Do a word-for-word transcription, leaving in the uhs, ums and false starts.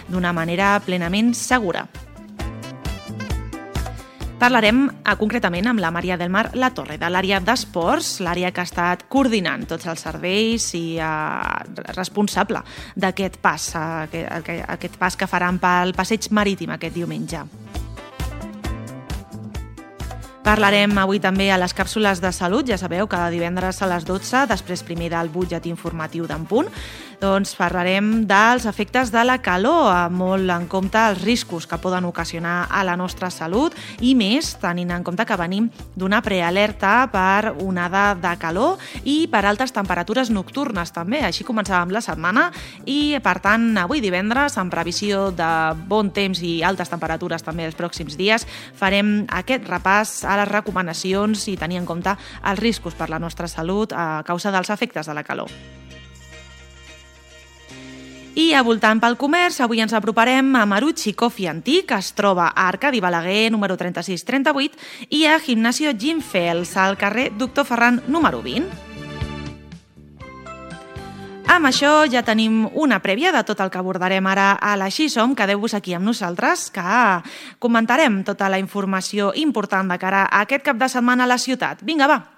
d'una manera plenament segura. Parlarem eh, concretament amb la Maria del Mar La Torre, de l'àrea d'esports, l'àrea que ha estat coordinant tots els serveis i eh, responsable d'aquest pas, eh, aquest, aquest pas que faran pel passeig marítim aquest diumenge. Parlarem avui també a les càpsules de salut, ja sabeu, cada divendres a les dotze, després primer del butlletí informatiu d'en Punt, doncs parlarem dels efectes de la calor, molt en compte els riscos que poden ocasionar a la nostra salut i més tenint en compte que venim d'una prealerta per onada de calor i per altes temperatures nocturnes també. Així començàvem la setmana i, per tant, avui divendres, en previsió de bon temps i altes temperatures també els pròxims dies, farem aquest repàs a les recomanacions i tenir en compte els riscos per la nostra salut a causa dels efectes de la calor. I a Voltant pel Comerç, avui ens aproparem a Marucci Coffee Antic, que es troba a Arcadi Balaguer, número trenta-sis trenta-vuit, i a Gimnasio Jim Fels, al carrer Doctor Ferran, número vint. Amb això ja tenim una prèvia de tot el que abordarem ara a l'Així Som. Quedeu-vos aquí amb nosaltres, que comentarem tota la informació important de cara a aquest cap de setmana a la ciutat. Vinga, va!